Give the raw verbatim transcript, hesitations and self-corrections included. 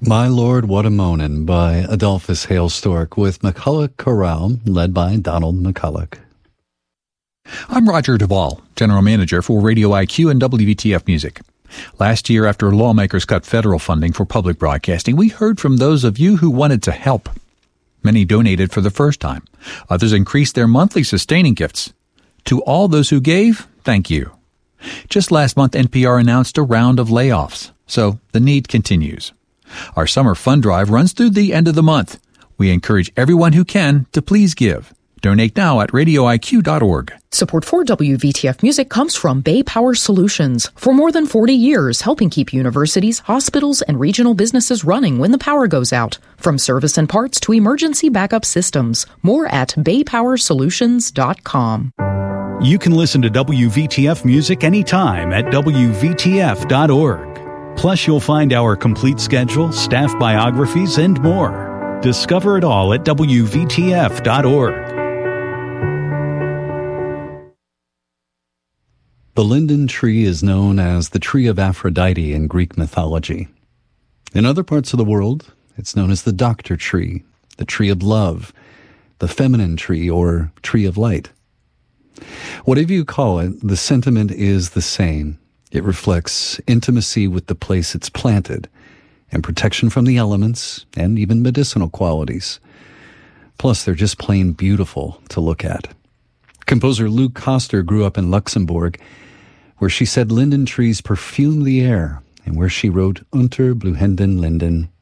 My Lord, What a Moanin' by Adolphus Hale Stork with McCulloch Chorale, led by Donald McCulloch. I'm Roger Duvall, General Manager for Radio I Q and W V T F Music. Last year, after lawmakers cut federal funding for public broadcasting, we heard from those of you who wanted to help. Many donated for the first time. Others increased their monthly sustaining gifts. To all those who gave, thank you. Just last month, N P R announced a round of layoffs, so the need continues. Our summer fund drive runs through the end of the month. We encourage everyone who can to please give. Donate now at radio I Q dot org. Support for W V T F Music comes from Bay Power Solutions. For more than forty years, helping keep universities, hospitals, and regional businesses running when the power goes out. From service and parts to emergency backup systems. More at bay power solutions dot com. You can listen to W V T F Music anytime at W V T F dot org. Plus, you'll find our complete schedule, staff biographies, and more. Discover it all at W V T F dot org. The linden tree is known as the tree of Aphrodite in Greek mythology. In other parts of the world, it's known as the doctor tree, the tree of love, the feminine tree, or tree of light. Whatever you call it, the sentiment is the same. It reflects intimacy with the place it's planted and protection from the elements and even medicinal qualities. Plus, they're just plain beautiful to look at. Composer Luke Koster grew up in Luxembourg, where she said linden trees perfume the air, and where she wrote Unter blühenden Linden,